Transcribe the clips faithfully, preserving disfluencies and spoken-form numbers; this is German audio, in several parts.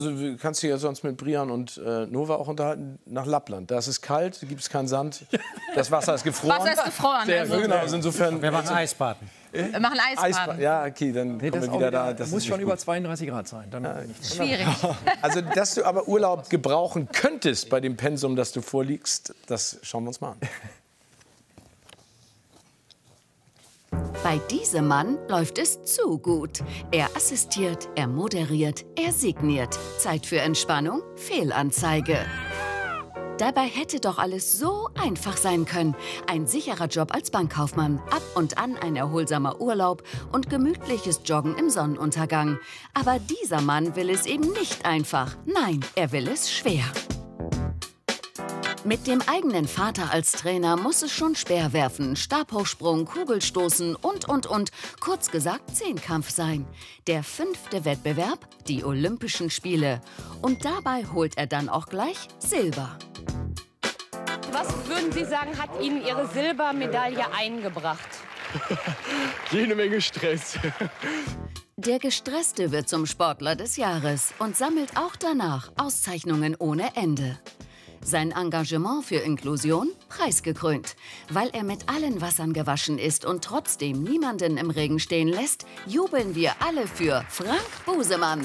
Also, du kannst dich ja sonst mit Brian und äh, Nova auch unterhalten, nach Lappland. Da ist es kalt, da gibt es keinen Sand, das Wasser ist gefroren. Wasser ist gefroren. Sehr also. gut. Genau, also insofern, Wir machen Eisbaden. Wir machen Eisbaden. Eisba ja, okay, dann Nee, kommen das wir wieder da. wieder, Das muss ist schon nicht über gut. zweiunddreißig Grad sein. Dann ja, Schwierig. Also, dass du aber Urlaub gebrauchen könntest bei dem Pensum, das du vorliegst, das schauen wir uns mal an. Bei diesem Mann läuft es zu gut. Er assistiert, er moderiert, er signiert. Zeit für Entspannung? Fehlanzeige. Dabei hätte doch alles so einfach sein können. Ein sicherer Job als Bankkaufmann, ab und an ein erholsamer Urlaub und gemütliches Joggen im Sonnenuntergang. Aber dieser Mann will es eben nicht einfach. Nein, er will es schwer. Mit dem eigenen Vater als Trainer muss es schon Speerwerfen, Stabhochsprung, Kugelstoßen und, und, und, kurz gesagt Zehnkampf sein. Der fünfte Wettbewerb, die Olympischen Spiele. Und dabei holt er dann auch gleich Silber. Was würden Sie sagen, hat Ihnen Ihre Silbermedaille eingebracht? jede Menge Stress. Der Gestresste wird zum Sportler des Jahres und sammelt auch danach Auszeichnungen ohne Ende. Sein Engagement für Inklusion preisgekrönt. Weil er mit allen Wassern gewaschen ist und trotzdem niemanden im Regen stehen lässt, jubeln wir alle für Frank Busemann.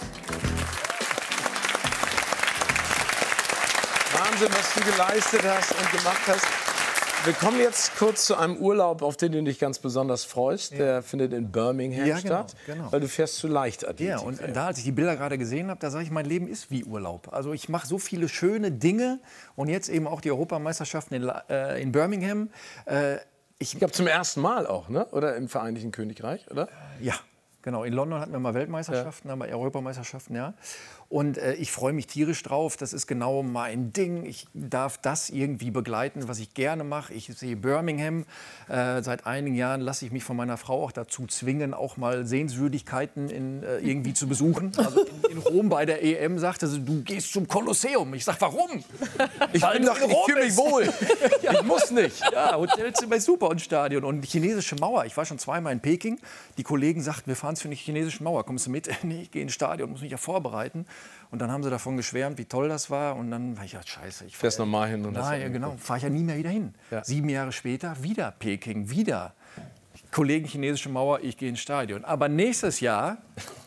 Wahnsinn, was du geleistet hast und gemacht hast. Wir kommen jetzt kurz zu einem Urlaub, auf den du dich ganz besonders freust. Ja. Der findet in Birmingham ja, genau, statt, genau. weil du fährst zu Leichtathletik. Ja, und da, als ich die Bilder gerade gesehen habe, da sage ich, mein Leben ist wie Urlaub. Also ich mache so viele schöne Dinge und jetzt eben auch die Europameisterschaften in, äh, in Birmingham. Äh, ich ich glaube zum ersten Mal auch, ne? Oder im Vereinigten Königreich, oder? Ja, genau. In London hatten wir mal Weltmeisterschaften, ja. aber Europameisterschaften, ja. Und äh, ich freue mich tierisch drauf. Das ist genau mein Ding. Ich darf das irgendwie begleiten, was ich gerne mache. Ich sehe Birmingham. Äh, seit einigen Jahren lasse ich mich von meiner Frau auch dazu zwingen, auch mal Sehenswürdigkeiten in, äh, irgendwie zu besuchen. Also in, in Rom bei der E M sagte sie, du gehst zum Kolosseum. Ich sage, warum? Ich, Weil bin doch, ich fühle mich wohl. ja. Ich muss nicht. Ja, Hotelzimmer ist super und Stadion. Und die chinesische Mauer. Ich war schon zweimal in Peking. Die Kollegen sagten, wir fahren für die chinesische Mauer. Kommst du mit? Nee, ich gehe ins Stadion, muss mich ja vorbereiten. Und dann haben sie davon geschwärmt, wie toll das war. Und dann war ich ja, scheiße. Ich fährst normal hin. Und Nein, ja, genau. Fahre ich ja nie mehr wieder hin. Ja. Sieben Jahre später wieder Peking, wieder. Kollegen chinesische Mauer, ich gehe ins Stadion. Aber nächstes Jahr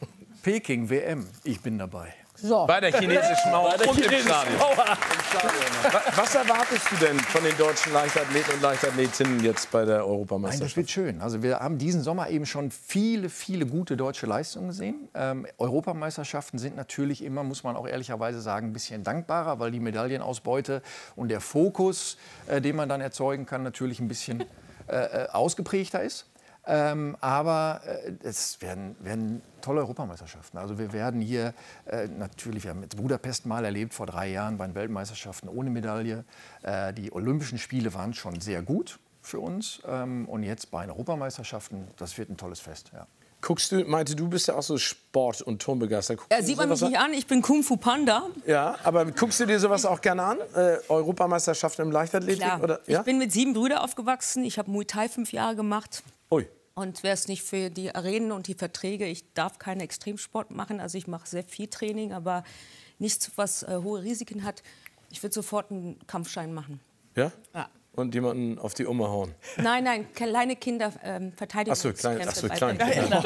Peking, W M, ich bin dabei. So. Bei der chinesischen Mauer der und im chinesischen Stadion. Mauer. Was, was erwartest du denn von den deutschen Leichtathleten und Leichtathletinnen jetzt bei der Nein, Europameisterschaft? das wird schön. Also wir haben diesen Sommer eben schon viele, viele gute deutsche Leistungen gesehen. Ähm, Europameisterschaften sind natürlich immer, muss man auch ehrlicherweise sagen, ein bisschen dankbarer, weil die Medaillenausbeute und der Fokus, äh, den man dann erzeugen kann, natürlich ein bisschen äh, ausgeprägter ist. Ähm, aber äh, es werden, werden tolle Europameisterschaften. Also wir werden hier äh, natürlich, wir haben jetzt Budapest mal erlebt vor drei Jahren bei den Weltmeisterschaften ohne Medaille. Äh, die Olympischen Spiele waren schon sehr gut für uns. Ähm, und jetzt bei den Europameisterschaften, das wird ein tolles Fest. Ja. Guckst du, meinte, du bist ja auch so Sport- und Turnbegeistert. Guckst Ja, du sieht man mich sowas nicht an, ich bin Kung Fu Panda. Ja, aber guckst du dir sowas auch gerne an? Äh, Europameisterschaften im Leichtathletik? Klar. Oder? Ja? Ich bin mit sieben Brüdern aufgewachsen, ich habe Muay Thai fünf Jahre gemacht. Ui. Und wäre es nicht für die Arenen und die Verträge, ich darf keinen Extremsport machen, also ich mache sehr viel Training, aber nichts, was äh, hohe Risiken hat. Ich würde sofort einen Kampfschein machen. Ja? Ja. Und jemanden auf die Umme hauen? Nein, nein, kleine Kinder ähm, verteidigen. Ach so, klein, ach so, klein.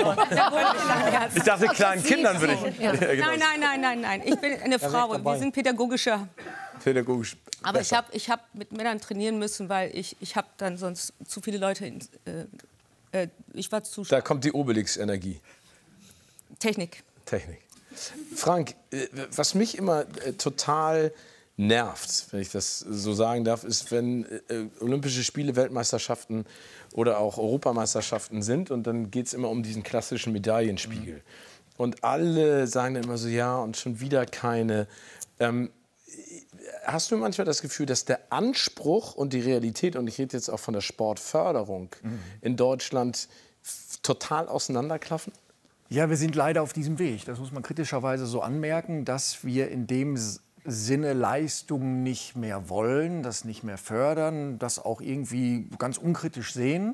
Ich Ich dachte, kleinen Kindern würde ich... Ja. Ja, genau. Nein, nein, nein, nein, nein. Ich bin eine Frau. Wir sind pädagogischer. Pädagogisch. Aber besser. ich habe ich hab mit Männern trainieren müssen, weil ich, ich habe dann sonst zu viele Leute. In, äh, ich war zu. Da kommt die Obelix-Energie. Technik. Technik. Frank, äh, was mich immer äh, total nervt, wenn ich das so sagen darf, ist, wenn äh, Olympische Spiele, Weltmeisterschaften oder auch Europameisterschaften sind und dann geht es immer um diesen klassischen Medaillenspiegel. Mhm. Und alle sagen dann immer so, ja, und schon wieder keine. Ähm, hast du manchmal das Gefühl, dass der Anspruch und die Realität, und ich rede jetzt auch von der Sportförderung, mhm. in Deutschland total auseinanderklaffen? Ja, wir sind leider auf diesem Weg. Das muss man kritischerweise so anmerken, dass wir in dem Sinne Leistungen nicht mehr wollen, das nicht mehr fördern, das auch irgendwie ganz unkritisch sehen.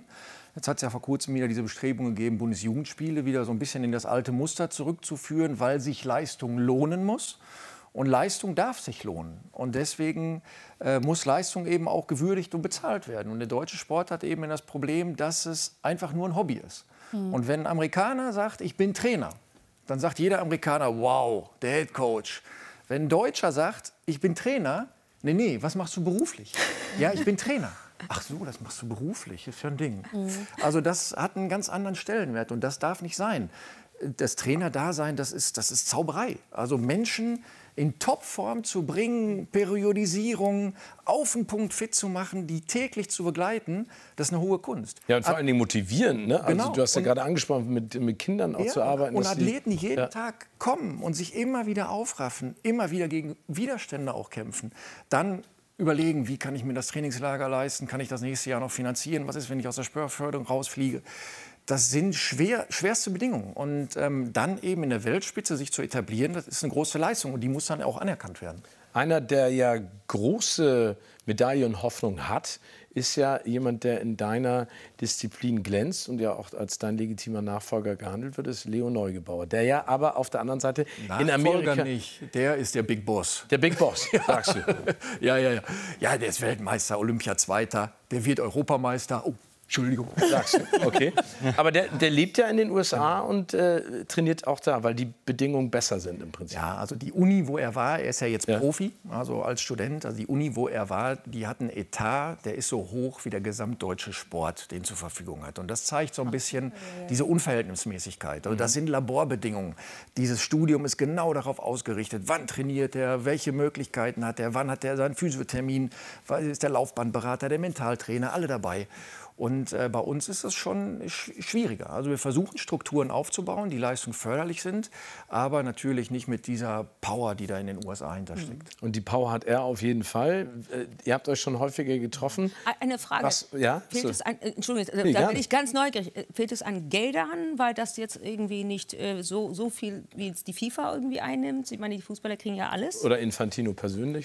Jetzt hat es ja vor kurzem wieder diese Bestrebung gegeben, Bundesjugendspiele wieder so ein bisschen in das alte Muster zurückzuführen, weil sich Leistung lohnen muss. Und Leistung darf sich lohnen. Und deswegen äh, muss Leistung eben auch gewürdigt und bezahlt werden. Und der deutsche Sport hat eben das Problem, dass es einfach nur ein Hobby ist. Mhm. Und wenn ein Amerikaner sagt, ich bin Trainer, dann sagt jeder Amerikaner, wow, der Head Coach. Wenn ein Deutscher sagt, ich bin Trainer, nee, nee, was machst du beruflich? Ja, ich bin Trainer. Ach so, das machst du beruflich, ist ja ein Ding. Mhm. Also das hat einen ganz anderen Stellenwert und das darf nicht sein. Das Trainerdasein, das ist, das ist Zauberei. Also Menschen in Topform zu bringen, Periodisierung, auf den Punkt fit zu machen, die täglich zu begleiten, das ist eine hohe Kunst. Ja, und vor allen Dingen motivieren. Ne? Also Genau. du hast ja Und- gerade angesprochen, mit, mit Kindern auch Ja, zu arbeiten. und dass die- Athleten, die jeden Ja. Tag kommen und sich immer wieder aufraffen, immer wieder gegen Widerstände auch kämpfen, dann überlegen, wie kann ich mir das Trainingslager leisten, kann ich das nächste Jahr noch finanzieren, was ist, wenn ich aus der Sportförderung rausfliege. Das sind schwer, schwerste Bedingungen. Und ähm, dann eben in der Weltspitze sich zu etablieren, das ist eine große Leistung und die muss dann auch anerkannt werden. Einer, der ja große Medaillenhoffnung hat, ist ja jemand, der in deiner Disziplin glänzt und ja auch als dein legitimer Nachfolger gehandelt wird, ist Leo Neugebauer. Der ja aber auf der anderen Seite in Amerika... nicht, der ist der Big Boss. Der Big Boss, sagst du. Ja, ja, ja. Ja, der ist Weltmeister, Olympiazweiter, der wird Europameister. Oh, Entschuldigung. Sagst du, okay. Aber der, der lebt ja in den U S A und äh, trainiert auch da, weil die Bedingungen besser sind im Prinzip. Ja, also die Uni, wo er war, er ist ja jetzt Ja. Profi, also als Student, also die Uni, wo er war, die hat einen Etat, der ist so hoch wie der gesamtdeutsche Sport, den zur Verfügung hat. Und das zeigt so ein bisschen diese Unverhältnismäßigkeit. Also das sind Laborbedingungen. Dieses Studium ist genau darauf ausgerichtet, wann trainiert er, welche Möglichkeiten hat er, wann hat er seinen Physiothermin, wann ist der Laufbahnberater, der Mentaltrainer, alle dabei. Und äh, bei uns ist es schon sch schwieriger. Also wir versuchen Strukturen aufzubauen, die leistungsförderlich sind, aber natürlich nicht mit dieser Power, die da in den U S A hintersteckt. Und die Power hat er auf jeden Fall. Äh, ihr habt euch schon häufiger getroffen. Eine Frage. Was- ja? Fehlt So. es an, äh, Entschuldigung, Nee, da gerne. bin ich ganz neugierig. Äh, Fehlt es an Geldern, weil das jetzt irgendwie nicht äh, so, so viel wie jetzt die FIFA irgendwie einnimmt? Ich meine, die Fußballer kriegen ja alles. Oder Infantino persönlich.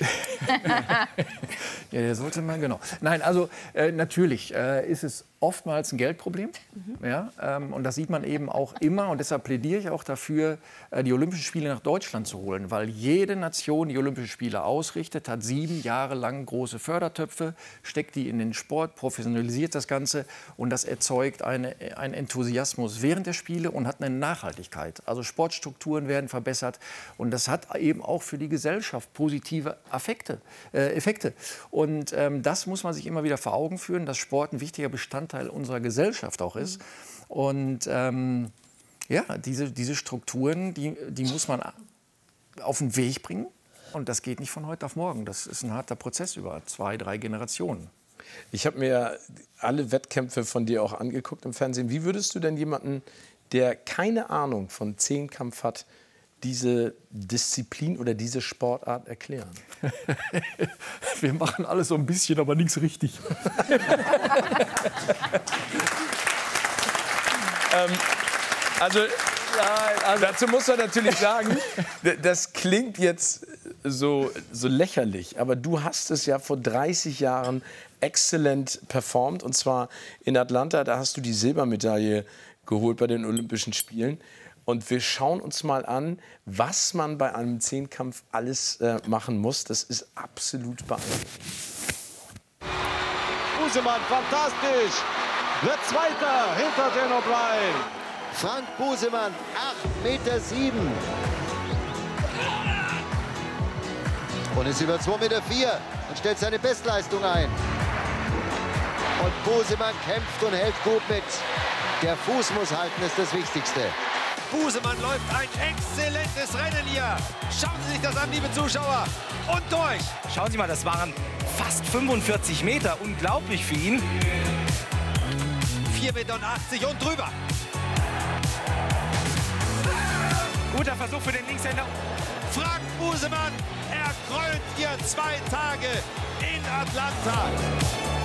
Ja, der sollte man, genau. Nein, also äh, natürlich äh, ist es oftmals ein Geldproblem. Mhm. Ja, ähm, und das sieht man eben auch immer. Und deshalb plädiere ich auch dafür, äh, die Olympischen Spiele nach Deutschland zu holen. Weil jede Nation, die Olympische Spiele ausrichtet, hat sieben Jahre lang große Fördertöpfe, steckt die in den Sport, professionalisiert das Ganze. Und das erzeugt eine, einen Enthusiasmus während der Spiele und hat eine Nachhaltigkeit. Also Sportstrukturen werden verbessert. Und das hat eben auch für die Gesellschaft positive Affekte, äh, Effekte. Und ähm, das muss man sich immer wieder vor Augen führen, dass Sport ein wichtiger Bestandteil unserer Gesellschaft auch ist. Und ähm, ja, diese, diese Strukturen, die, die muss man auf den Weg bringen. Und das geht nicht von heute auf morgen. Das ist ein harter Prozess über zwei, drei Generationen. Ich habe mir alle Wettkämpfe von dir auch angeguckt im Fernsehen. Wie würdest du denn jemanden, der keine Ahnung von Zehnkampf hat, diese Disziplin oder diese Sportart erklären? Wir machen alles so ein bisschen, aber nichts richtig. ähm, also, also dazu muss man natürlich sagen, d- das klingt jetzt so, so lächerlich, aber du hast es ja vor dreißig Jahren exzellent performt, und zwar in Atlanta. Da hast du die Silbermedaille geholt bei den Olympischen Spielen. Und wir schauen uns mal an, was man bei einem Zehnkampf alles äh, machen muss. Das ist absolut beeindruckend. Busemann, fantastisch. Wird Zweiter hinter Dan O'Brien. Frank Busemann, acht Meter sieben. Und ist über zwei Meter vier und stellt seine Bestleistung ein. Und Busemann kämpft und hält gut mit. Der Fuß muss halten, ist das Wichtigste. Busemann läuft ein exzellentes Rennen hier. Schauen Sie sich das an, liebe Zuschauer. Und durch. Schauen Sie mal, das waren fast fünfundvierzig Meter. Unglaublich für ihn. vier Meter achtzig und drüber. Guter Versuch für den Linkshänder. Frank Busemann, er krönt hier zwei Tage in Atlanta.